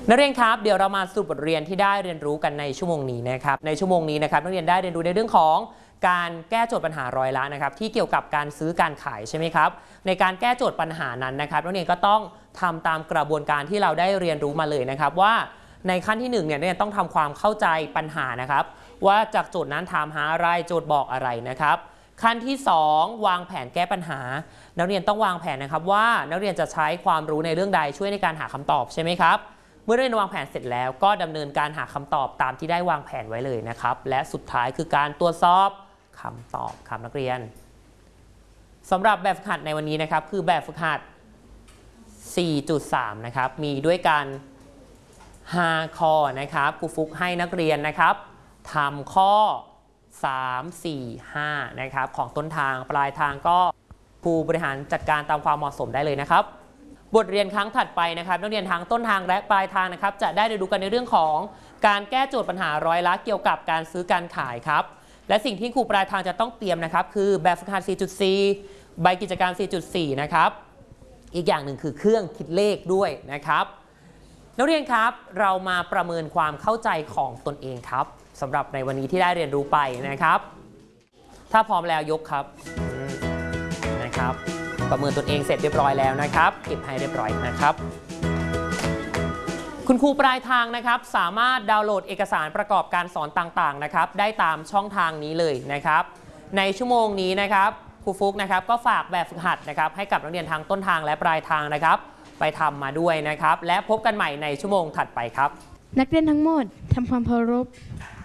นักเรียนครับเดี๋ยวเรามาสรุปบทเรียนที่ได้เรียนรู้กันในชั่วโมงนี้นะครับในชั่วโมงนี้นะครับนักเรียนได้เรียนรู้ในเรื่องของการแก้โจทย์ปัญหาร้อยละนะครับที่เกี่ยวกับการซื้อการขายใช่ไหมครับในการแก้โจทย์ปัญหานั้นนะครับนักเรียนก็ต้องทำตามกระบวนการที่เราได้เรียนรู้มาเลยนะครับว่าในขั้นที่1เนี่ยนักเรียนต้องทำความเข้าใจปัญหานะครับว่าจากโจทย์นั้นถามหาอะไรโจทย์บอกอะไรนะครับขั้นที่2วางแผนแก้ปัญหานักเรียนต้องวางแผนนะครับว่านักเรียนจะใช้ความรู้ในเรื่องใดช่วยในการหาคำตอบใช่ไหมครับเมื่อนักเรียนวางแผนเสร็จแล้วก็ดำเนินการหาคำตอบตามที่ได้วางแผนไว้เลยนะครับและสุดท้ายคือการตรวจสอบคำตอบครับนักเรียนสำหรับแบบฝึกหัดในวันนี้นะครับคือแบบฝึกหัด 4.3 นะครับมีด้วยกัน5 ข้อนะครับครูฟุกให้นักเรียนนะครับทำข้อ3 4 5นะครับของต้นทางปลายทางก็ผู้บริหารจัดการตามความเหมาะสมได้เลยนะครับบทเรียนครั้งถัดไปนะครับนักเรียนทั้งต้นทางและปลายทางนะครับจะได้เรียนรู้กันในเรื่องของการแก้โจทย์ปัญหาร้อยละเกี่ยวกับการซื้อการขายครับและสิ่งที่ครูปลายทางจะต้องเตรียมนะครับคือแบบฝึกหัด 4.4 ใบกิจการ 4.4 นะครับอีกอย่างหนึ่งคือเครื่องคิดเลขด้วยนะครับนักเรียนครับเรามาประเมินความเข้าใจของตนเองครับสำหรับในวันนี้ที่ได้เรียนรู้ไปนะครับถ้าพร้อมแล้วยกครับนะครับประเมินตนเองเสร็จเรียบร้อยแล้วนะครับเก็บให้เรียบร้อยนะครับคุณครูปลายทางนะครับสามารถดาวน์โหลดเอกสารประกอบการสอนต่างๆนะครับได้ตามช่องทางนี้เลยนะครับในชั่วโมงนี้นะครับครูฟุกนะครับก็ฝากแบบฝึกหัดนะครับให้กับนักเรียนทางต้นทางและปลายทางนะครับไปทำมาด้วยนะครับและพบกันใหม่ในชั่วโมงถัดไปครับนักเรียนทั้งหมดทำความเคารพ